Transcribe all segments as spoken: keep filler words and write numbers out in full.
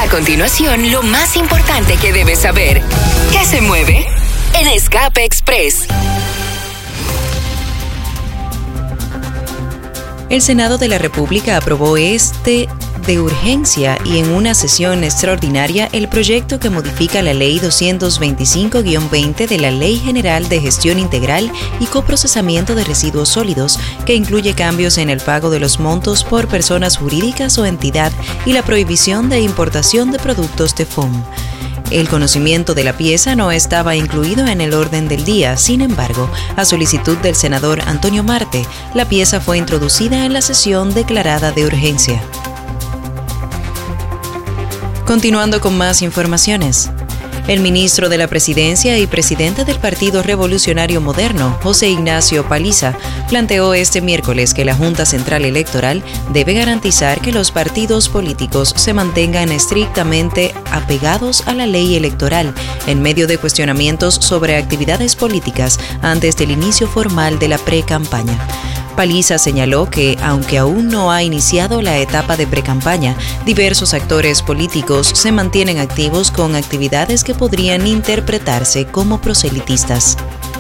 continuación lo más importante que debes saber. ¿Qué se mueve? En Escape Express. El Senado de la República aprobó este de urgencia y en una sesión extraordinaria el proyecto que modifica la Ley doscientos veinticinco guión veinte de la Ley General de Gestión Integral y Coprocesamiento de Residuos Sólidos, que incluye cambios en el pago de los montos por personas jurídicas o entidad y la prohibición de importación de productos de F O M. El conocimiento de la pieza no estaba incluido en el orden del día, sin embargo, a solicitud del senador Antonio Marte, la pieza fue introducida en la sesión declarada de urgencia. Continuando con más informaciones. El ministro de la Presidencia y presidente del Partido Revolucionario Moderno, José Ignacio Paliza, planteó este miércoles que la Junta Central Electoral debe garantizar que los partidos políticos se mantengan estrictamente apegados a la ley electoral en medio de cuestionamientos sobre actividades políticas antes del inicio formal de la pre-campaña. Paliza señaló que, aunque aún no ha iniciado la etapa de precampaña, diversos actores políticos se mantienen activos con actividades que podrían interpretarse como proselitistas.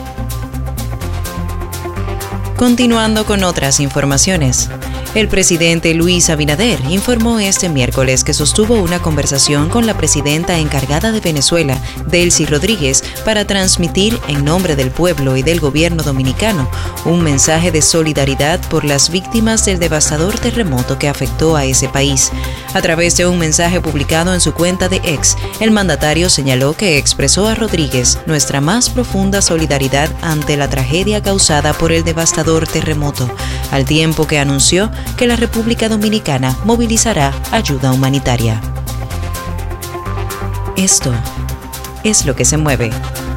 Continuando con otras informaciones. El presidente Luis Abinader informó este miércoles que sostuvo una conversación con la presidenta encargada de Venezuela, Delcy Rodríguez, para transmitir en nombre del pueblo y del gobierno dominicano un mensaje de solidaridad por las víctimas del devastador terremoto que afectó a ese país. A través de un mensaje publicado en su cuenta de X, el mandatario señaló que expresó a Rodríguez nuestra más profunda solidaridad ante la tragedia causada por el devastador terremoto, al tiempo que anunció que la República Dominicana movilizará ayuda humanitaria. Esto es lo que se mueve.